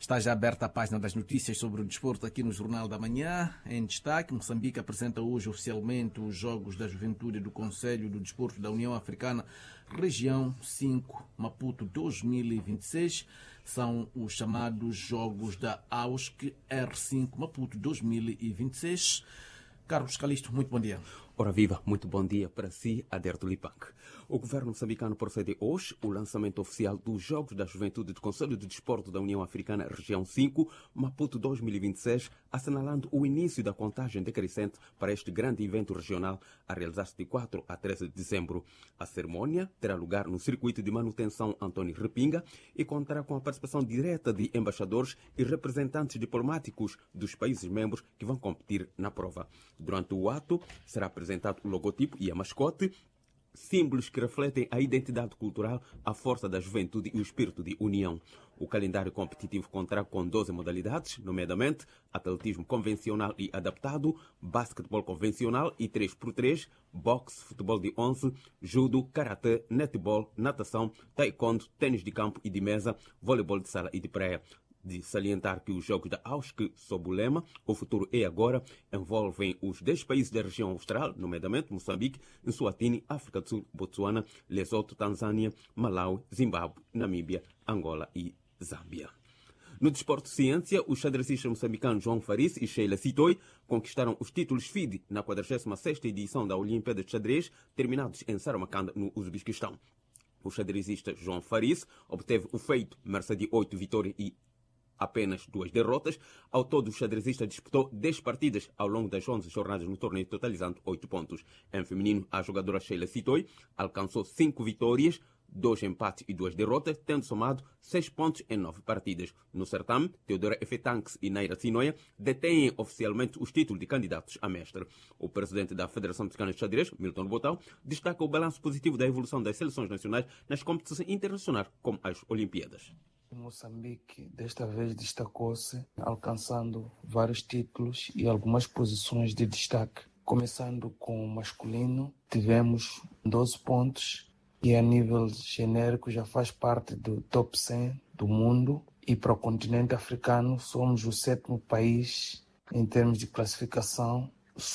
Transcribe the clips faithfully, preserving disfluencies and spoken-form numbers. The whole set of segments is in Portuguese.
Está já aberta a página das notícias sobre o desporto aqui no Jornal da Manhã. Em destaque, Moçambique apresenta hoje oficialmente os Jogos da Juventude do Conselho do Desporto da União Africana, Região cinco, Maputo dois mil e vinte e seis. São os chamados Jogos da A U S C R cinco Maputo dois mil e vinte e seis. Carlos Calisto, muito bom dia. Ora viva, muito bom dia para si, Aderto Lipanc. O governo moçambicano procede hoje o lançamento oficial dos Jogos da Juventude do Conselho de Desporto da União Africana Região cinco, Maputo dois mil e vinte e seis, assinalando o início da contagem decrescente para este grande evento regional a realizar-se de quatro a treze de dezembro. A cerimônia terá lugar no circuito de manutenção António Repinga e contará com a participação direta de embaixadores e representantes diplomáticos dos países membros que vão competir na prova. Durante o ato, será apresentado o logotipo e a mascote, símbolos que refletem a identidade cultural, a força da juventude e o espírito de união. O calendário competitivo contará com doze modalidades, nomeadamente atletismo convencional e adaptado, basquetebol convencional e três por três, boxe, futebol de onze, judo, karatê, netball, natação, taekwondo, tênis de campo e de mesa, voleibol de sala e de praia. De salientar que os Jogos da A U S C, sob o lema O Futuro é Agora, envolvem os dez países da região austral, nomeadamente Moçambique, Eswatini, África do Sul, Botsuana, Lesoto, Tanzânia, Malawi, Zimbábue, Namíbia, Angola e Zâmbia. No desporto ciência, os xadrecistas moçambicanos João Faris e Sheila Sitoi conquistaram os títulos F I D na quadragésima sexta edição da Olimpíada de Xadrez, terminados em Samarcanda, no Uzbequistão. O xadrezista João Faris obteve o feito mercê de oito vitórias e apenas duas derrotas. Ao todo, o xadrezista disputou dez partidas ao longo das onze jornadas no torneio, totalizando oito pontos. Em feminino, a jogadora Sheila Sitoi alcançou cinco vitórias, dois empates e duas derrotas, tendo somado seis pontos em nove partidas. No certame, Teodora Efetanques e Naira Sinoia detêm oficialmente os títulos de candidatos a mestre. O presidente da Federação Mexicana de Xadrez, Milton Botão, destaca o balanço positivo da evolução das seleções nacionais nas competições internacionais, como as Olimpíadas. Moçambique desta vez destacou-se, alcançando vários títulos e algumas posições de destaque. Começando com o masculino, tivemos doze pontos e a nível genérico já faz parte do top cem do mundo. E para o continente africano somos o sétimo país em termos de classificação.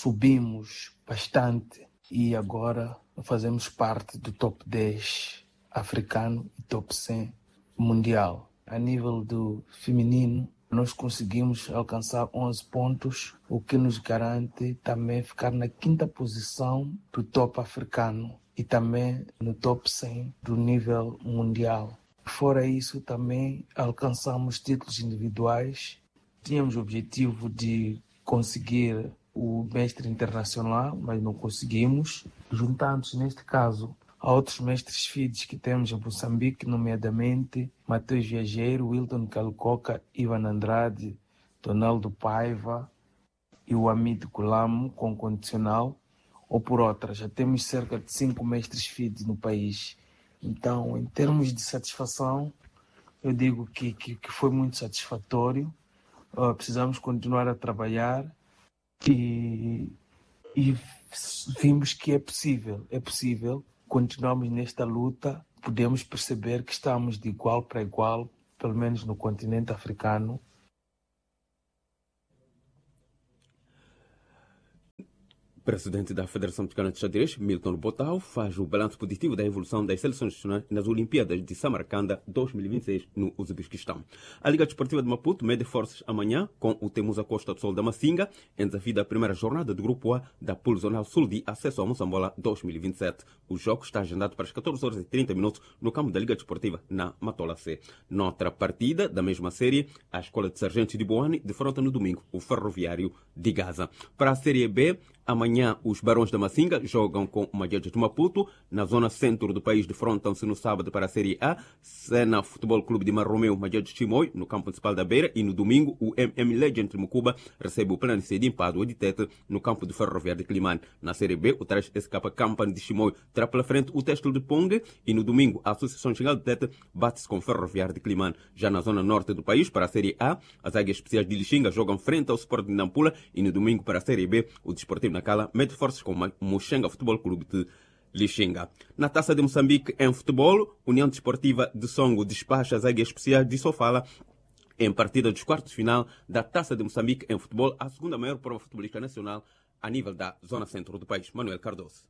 Subimos bastante e agora fazemos parte do top dez africano e top cem mundial. A nível do feminino, nós conseguimos alcançar onze pontos, o que nos garante também ficar na quinta posição do top africano e também no top cem do nível mundial. Fora isso, também alcançamos títulos individuais. Tínhamos o objetivo de conseguir o mestre internacional, mas não conseguimos. Juntando-se, neste caso, há outros mestres F I Ds que temos em Moçambique, nomeadamente Matheus Viageiro, Wilton Calcoca, Ivan Andrade, Donaldo Paiva e o Amit Kulamo, com condicional, ou por outra. Já temos cerca de cinco mestres F I Ds no país. Então, em termos de satisfação, eu digo que, que, que foi muito satisfatório. Uh, precisamos continuar a trabalhar e, e vimos que é possível, é possível. Continuamos nesta luta, podemos perceber que estamos de igual para igual, pelo menos no continente africano. O presidente da Federação Mexicana de Xadrez, Milton Botão, faz o balanço positivo da evolução das seleções nacionais nas Olimpíadas de Samarcanda dois mil e vinte e seis, no Uzbequistão. A Liga Desportiva de Maputo mede forças amanhã com o Temusa Costa do Sol da Macinga, em desafio da primeira jornada do Grupo A da Pool Zonal Sul de Acesso ao Moçambola dois mil e vinte e sete. O jogo está agendado para as catorze horas e trinta minutos no campo da Liga Desportiva, na Matola C. Noutra partida da mesma série, a Escola de Sargentos de Boane defronta no domingo o Ferroviário de Gaza. Para a Série B, amanhã, os Barões da Macinga jogam com o Majeja de Maputo. Na zona centro do país, defrontam-se no sábado para a Série A. Sena Futebol Clube de Marromeu, Majeja de Chimoio, no campo municipal da Beira. E no domingo, o M M Legend de Mucuba recebe o Planice de Empadua de Tete, no campo do Ferroviário de Climane. Na Série B, o três S K Campan de Chimoio terá pela frente o Testel de Pongue. E no domingo, a Associação Xingal de Tete bate-se com o Ferroviário de Climane. Já na zona norte do país, para a Série A, as Águias Especiais de Lixinga jogam frente ao Sport de Nampula. E no domingo, para a Série B, o Desportivo Nacala mede forças com o Moxenga Futebol Clube de Lixinga. Na Taça de Moçambique em futebol, União Desportiva de Songo despacha as Águias Especiais de Sofala em partida dos quartos de final da Taça de Moçambique em futebol, a segunda maior prova futebolística nacional a nível da zona centro do país. Manuel Cardoso.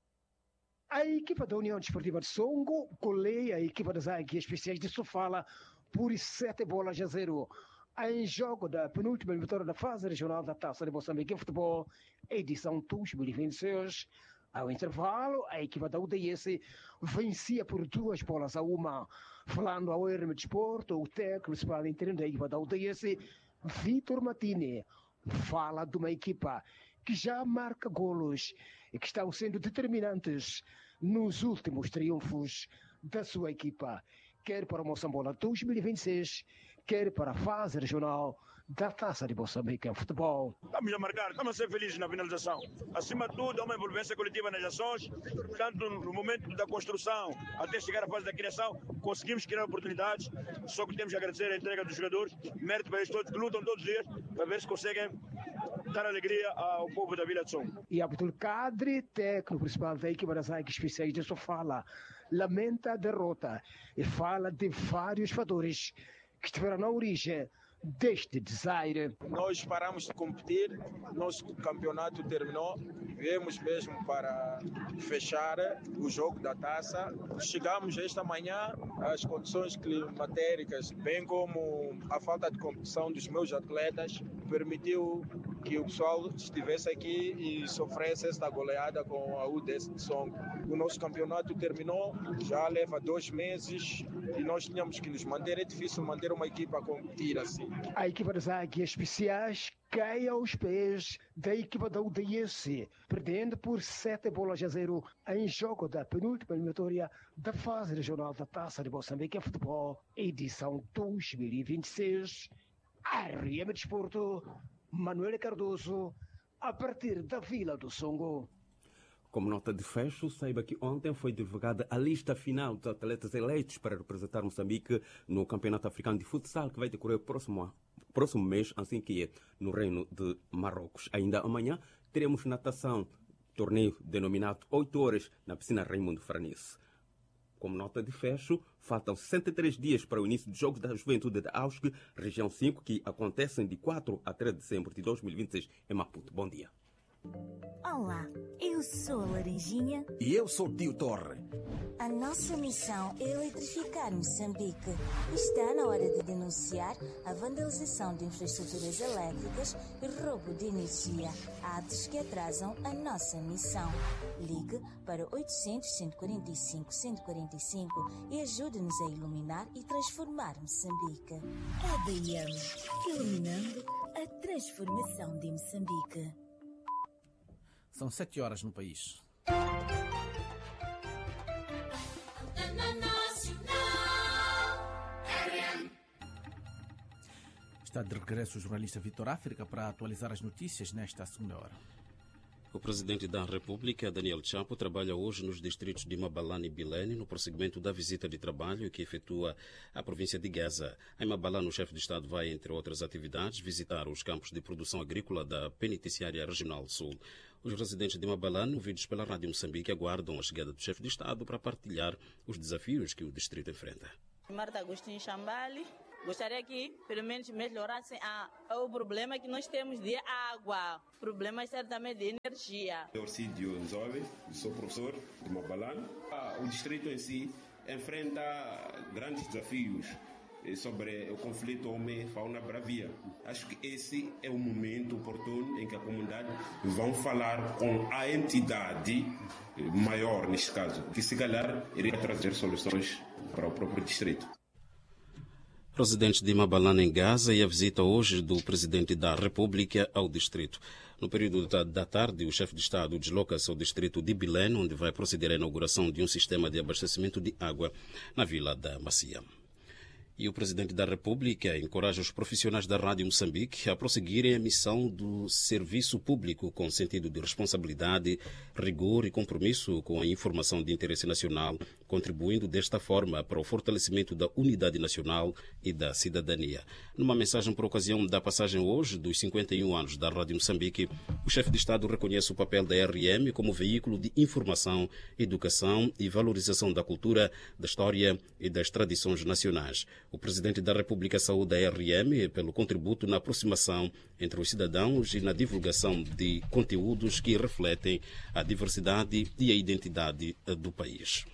A equipa da União Desportiva de Songo goleia a equipa das Águias Especiais de Sofala por sete bolas a zero. Em jogo da penúltima vitória da fase regional da Taça de Moçambique em futebol, edição dois mil e vinte e seis. Ao intervalo, a equipa da U D S vencia por duas bolas a uma. Falando ao R M Desporto, o técnico principal interino da equipa da U D S, Vitor Matini, fala de uma equipa que já marca golos e que estão sendo determinantes nos últimos triunfos da sua equipa, quer para o Moçambola dois mil e vinte e seis, quer para a fase regional da Taça de Moçambique em futebol. Estamos a marcar, estamos a ser felizes na finalização. Acima de tudo, há uma envolvência coletiva nas ações, tanto no momento da construção até chegar à fase da criação, conseguimos criar oportunidades, só que temos que agradecer a entrega dos jogadores, mérito para eles todos, que lutam todos os dias para ver se conseguem dar alegria ao povo da Vila de Songo. E Abdul Kadri, técnico principal da equipa das Águias Especiais de Sofala, lamenta a derrota e fala de vários fatores que estiveram na origem deste desaire. Nós paramos de competir, nosso campeonato terminou, viemos mesmo para fechar o jogo da taça. Chegamos esta manhã, as condições climatéricas, bem como a falta de competição dos meus atletas, permitiu que o pessoal estivesse aqui e sofresse esta goleada com a U D S de Songo. O nosso campeonato terminou, já leva dois meses e nós tínhamos que nos manter. É difícil manter uma equipa a competir assim. A equipa das Águias Especiais cai aos pés da equipa da U D S, perdendo por sete bolas a zero em jogo da penúltima eliminatória da fase regional da Taça de Moçambique em futebol, edição dois mil e vinte e seis. R M Desporto, Manuel Cardoso, a partir da Vila do Songo. Como nota de fecho, saiba que ontem foi divulgada a lista final dos atletas eleitos para representar Moçambique no Campeonato Africano de Futsal, que vai decorrer próximo, próximo mês, assim que é no Reino de Marrocos. Ainda amanhã teremos natação, torneio denominado oito horas na piscina Raimundo Franice. Como nota de fecho, faltam sessenta e três dias para o início dos Jogos da Juventude da A U S C, região cinco, que acontecem de quatro a três de dezembro de dois mil e vinte e seis em Maputo. Bom dia. Olá, eu sou a Laranjinha. E eu sou o Tio Torre. A nossa missão é eletrificar Moçambique. Está na hora de denunciar a vandalização de infraestruturas elétricas e roubo de energia, atos que atrasam a nossa missão. Ligue para oitocentos, cento e quarenta e cinco, cento e quarenta e cinco e ajude-nos a iluminar e transformar Moçambique. A D I M, iluminando a transformação de Moçambique. São sete horas no país. Está de regresso o jornalista Vitor África para atualizar as notícias nesta segunda hora. O presidente da República, Daniel Chapo, trabalha hoje nos distritos de Mabalane e Bilene no prosseguimento da visita de trabalho que efetua à província de Gaza. Em Mabalane, o chefe de Estado vai, entre outras atividades, visitar os campos de produção agrícola da Penitenciária Regional Sul. Os residentes de Mabalane, ouvidos pela Rádio Moçambique, aguardam a chegada do chefe de Estado para partilhar os desafios que o distrito enfrenta. Marta Agostinho Chambali, gostaria que pelo menos melhorassem a, o problema que nós temos de água, problemas certamente de energia. Orcídio Nzobe, sou professor de Mabalane. O distrito em si enfrenta grandes desafios sobre o conflito homem-fauna-bravia. Acho que esse é o momento oportuno em que a comunidade vão falar com a entidade maior, neste caso, que se calhar iria trazer soluções para o próprio distrito. Residentes de Mabalane em Gaza e a visita hoje do Presidente da República ao distrito. No período da tarde, o chefe de Estado desloca-se ao distrito de Bilene, onde vai proceder à inauguração de um sistema de abastecimento de água na Vila da Macia. E o Presidente da República encoraja os profissionais da Rádio Moçambique a prosseguirem a missão do serviço público com sentido de responsabilidade, rigor e compromisso com a informação de interesse nacional, contribuindo desta forma para o fortalecimento da unidade nacional e da cidadania. Numa mensagem por ocasião da passagem hoje dos cinquenta e um anos da Rádio Moçambique, o chefe de Estado reconhece o papel da R M como veículo de informação, educação e valorização da cultura, da história e das tradições nacionais. O Presidente da República saúda a R M pelo contributo na aproximação entre os cidadãos e na divulgação de conteúdos que refletem a diversidade e a identidade do país.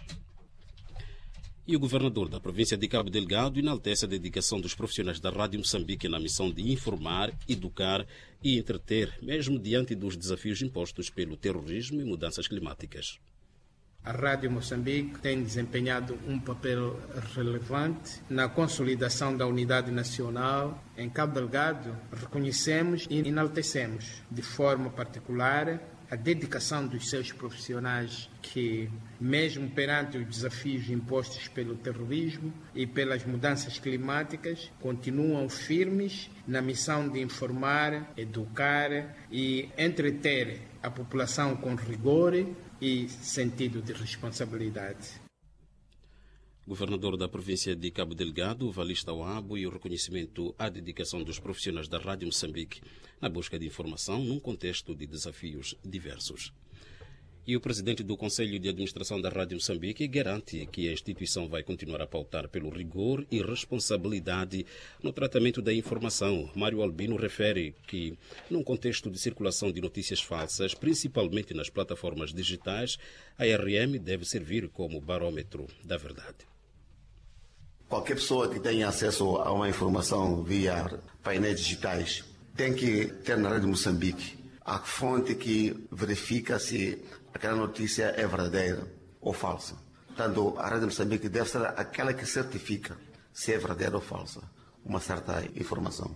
E o governador da província de Cabo Delgado enaltece a dedicação dos profissionais da Rádio Moçambique na missão de informar, educar e entreter, mesmo diante dos desafios impostos pelo terrorismo e mudanças climáticas. A Rádio Moçambique tem desempenhado um papel relevante na consolidação da unidade nacional. Em Cabo Delgado, reconhecemos e enaltecemos de forma particular a dedicação dos seus profissionais que, mesmo perante os desafios impostos pelo terrorismo e pelas mudanças climáticas, continuam firmes na missão de informar, educar e entreter a população com rigor e sentido de responsabilidade. Governador da província de Cabo Delgado, Valista Wabo, e o reconhecimento à dedicação dos profissionais da Rádio Moçambique na busca de informação num contexto de desafios diversos. E o presidente do Conselho de Administração da Rádio Moçambique garante que a instituição vai continuar a pautar pelo rigor e responsabilidade no tratamento da informação. Mário Albino refere que, num contexto de circulação de notícias falsas, principalmente nas plataformas digitais, a R M deve servir como barômetro da verdade. Qualquer pessoa que tenha acesso a uma informação via painéis digitais tem que ter na Rádio Moçambique a fonte que verifica se aquela notícia é verdadeira ou falsa. Portanto, a Rádio Moçambique deve ser aquela que certifica se é verdadeira ou falsa uma certa informação.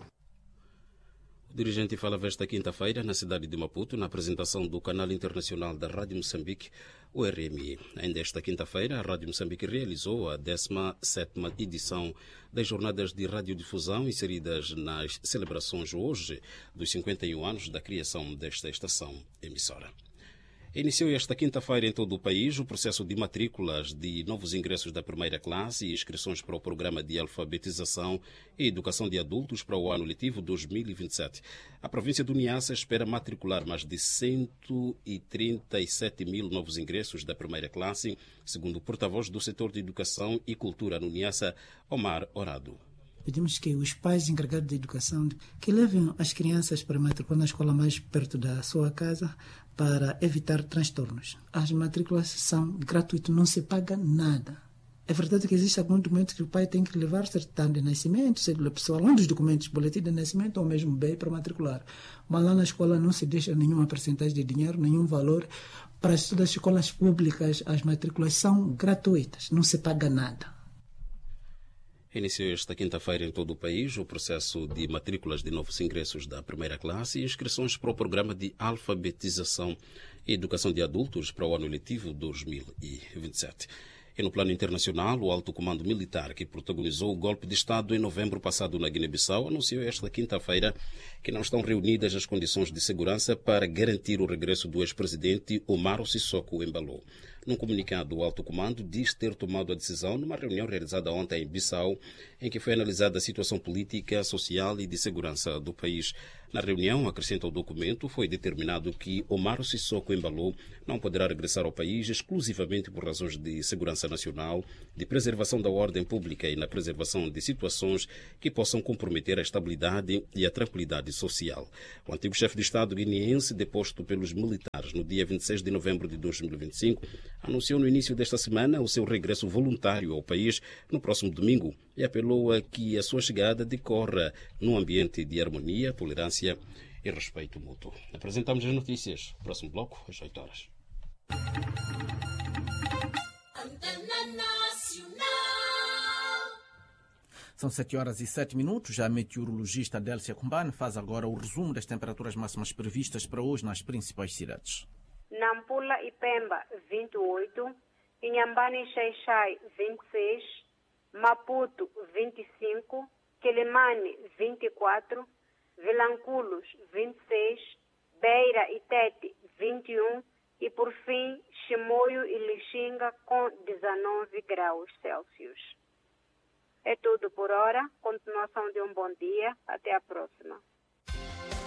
O dirigente falava esta quinta-feira na cidade de Maputo, na apresentação do canal internacional da Rádio Moçambique, o R M I. Ainda esta quinta-feira, a Rádio Moçambique realizou a décima sétima edição das Jornadas de Radiodifusão, inseridas nas celebrações hoje dos cinquenta e um anos da criação desta estação emissora. Iniciou esta quinta-feira em todo o país o processo de matrículas de novos ingressos da primeira classe e inscrições para o programa de alfabetização e educação de adultos para o ano letivo dois mil e vinte e sete. A província do Niassa espera matricular mais de cento e trinta e sete mil novos ingressos da primeira classe, segundo o porta-voz do setor de educação e cultura no Niassa, Omar Orado. Pedimos que os pais encarregados de educação que levem as crianças para matricular na escola mais perto da sua casa para evitar transtornos. As matrículas são gratuitas, não se paga nada. É verdade que existe algum documento que o pai tem que levar, certidão de nascimento, cédula pessoal, um dos documentos, boletim de nascimento ou mesmo B I para matricular. Mas lá na escola não se deixa nenhuma percentagem de dinheiro, nenhum valor. Para todas as escolas públicas, as matrículas são gratuitas, não se paga nada. Iniciou esta quinta-feira em todo o país o processo de matrículas de novos ingressos da primeira classe e inscrições para o programa de alfabetização e educação de adultos para o ano letivo dois mil e vinte e sete. E no plano internacional, o alto comando militar que protagonizou o golpe de Estado em novembro passado na Guiné-Bissau anunciou esta quinta-feira que não estão reunidas as condições de segurança para garantir o regresso do ex-presidente Umaro Sissoko Embalo. Num comunicado, o alto comando diz ter tomado a decisão numa reunião realizada ontem em Bissau, em que foi analisada a situação política, social e de segurança do país. Na reunião, acrescenta o documento, foi determinado que Umaro Sissoko Embalo não poderá regressar ao país exclusivamente por razões de segurança nacional, de preservação da ordem pública e na preservação de situações que possam comprometer a estabilidade e a tranquilidade social. O antigo chefe de Estado guineense, deposto pelos militares no dia vinte e seis de novembro de dois mil e vinte e cinco, anunciou no início desta semana o seu regresso voluntário ao país no próximo domingo e apelou a que a sua chegada decorra num ambiente de harmonia, tolerância e respeito mútuo. Apresentamos as notícias. Próximo bloco, às oito horas. São sete horas e sete minutos. A meteorologista Délcia Kumbane faz agora o resumo das temperaturas máximas previstas para hoje nas principais cidades. Nampula e Pemba, vinte e oito, Inhambane e Xai-Xai, vinte e seis, Maputo, vinte e cinco, Quelimane, vinte e quatro, Vilanculos, vinte e seis, Beira e Tete, vinte e um e, por fim, Chimoio e Lixinga com dezenove graus Celsius. É tudo por hora. Continuação de um bom dia. Até a próxima.